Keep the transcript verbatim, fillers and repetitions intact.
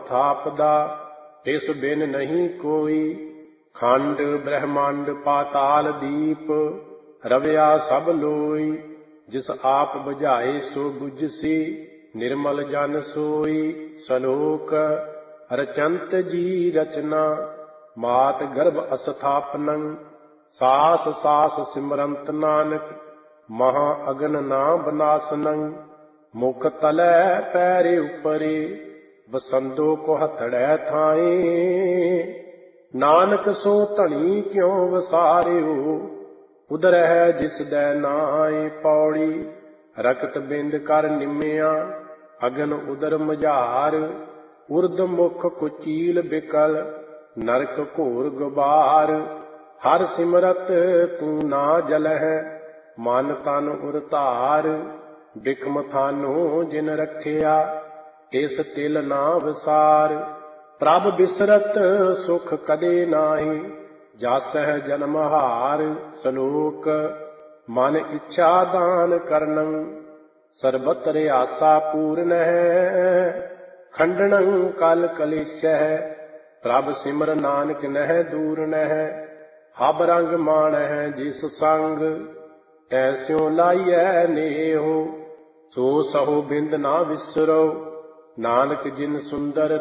ਥਾਪਦਾ, ਤਿਸ ਬਿਨ ਨਹੀਂ ਕੋਈ। ਖੰਡ ਬ੍ਰਹਮੰਡ ਪਾਤਾਲ ਦੀਪ, ਰਵਿਆ ਸਭ ਲੋਈ। ਜਿਸ ਆਪ ਬੁਝਾਏ ਸੋ ਬੁਝਸੀ, ਨਿਰਮਲ ਜਨ ਸੋਈ। ਸਲੋਕ ਰਚੰਤ ਜੀ ਰਚਨਾ, ਮਾਤ ਗਰਭ ਅਸਥਾਪਨੰ। ਸਾਸ ਸਾਸ ਸਿਮਰੰਤ ਨਾਨਕ, ਮਹਾ ਅਗਨ ਨਾ ਬਨਾਸਨੰ। ਮੁਖ ਤਲੈ ਪੈਰੇ ਉਪਰੇ, ਬਸੰਦੋ ਕੋ ਹਥੜੈ ਥਾਏ। ਨਾਨਕ ਸੋ ਧਣੀ ਕਿਉ ਵਸਾਰਿਓ, ਉਦਰਹਿ ਜਿਸ ਦੈ ਨਾਏ। ਪੌੜੀ ਰਕਤ ਬਿੰਦ ਕਰ ਨਿਮਿਆ, ਅਗਨ ਉਦਰ ਮਝਾਰ। ਉਰਦ ਮੁਖ ਕੁਚੀਲ ਬਿਕਲ, ਨਰਕ ਘੋਰ ਗੁਬਾਰ। ਹਰ ਸਿਮਰਤ ਤੂੰ ਨਾ ਜਲਹਿ, ਮਨ ਤਨ ਉਰ ਧਾਰ। ਬਿਖਮ ਥਾਨੋ ਜਿਨ ਰਖਿਆ, ਤਿਸ ਤਿਲ ਨਾ ਵਿਸਾਰ। ਪ੍ਰਭ ਬਿਸਰਤ ਸੁਖ ਕਦੇ ਨਾਹੀ, ਜਾਸਹਿ ਜਨਮ ਹਾਰ। ਸਲੋਕ ਮਨ ਇੱਛਾ ਦਾਨ ਕਰਨੰ, ਸਰਬਤਰ ਆਸਾ ਪੂਰਨਹਿ। ਖੰਡਨੰ ਕਲ ਕਲੇਸ਼ਹਿ, ਪ੍ਰਭ ਸਿਮਰ ਨਾਨਕ ਨਹਿ ਦੂਰ ਨਹਿ। ਹਬ ਰੰਗ ਮਾਣਹਿ ਜਿਸ ਸੰਗ, ਤੈਸਿਉ ਲਾਈਐ ਨੇਹੋ। ਸੋ ਸਹੋ ਬਿੰਦ ਨਾ ਵਿਸਰੋ, ਨਾਨਕ ਜਿਨ ਸੁੰਦਰ